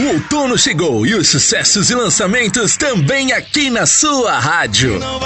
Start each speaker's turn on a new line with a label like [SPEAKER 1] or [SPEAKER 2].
[SPEAKER 1] O outono chegou e os sucessos e lançamentos também aqui na sua rádio.